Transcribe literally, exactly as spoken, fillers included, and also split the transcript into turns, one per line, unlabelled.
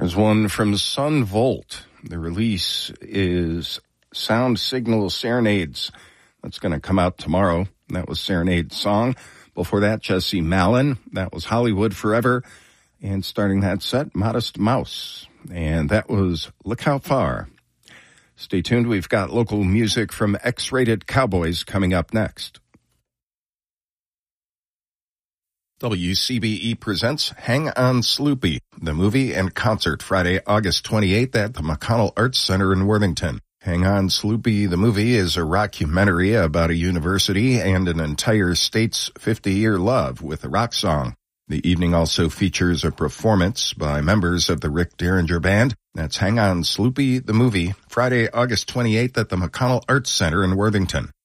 There's one from Sun Volt. The release is Sound Signal Serenades. That's going to come out tomorrow. That was Serenade Song. Before that, Jesse Malin. That was Hollywood Forever. And starting that set, Modest Mouse. And that was Look How Far. Stay tuned. We've got local music from X-Rated Cowboys coming up next. W C B E presents Hang On Sloopy, the movie and concert Friday, August twenty-eighth at the McConnell Arts Center in Worthington. Hang On Sloopy, the movie, is a rockumentary about a university and an entire state's fifty-year love with a rock song. The evening also features a performance by members of the Rick Derringer Band. That's Hang On Sloopy, the movie, Friday, August twenty-eighth at the McConnell Arts Center in Worthington.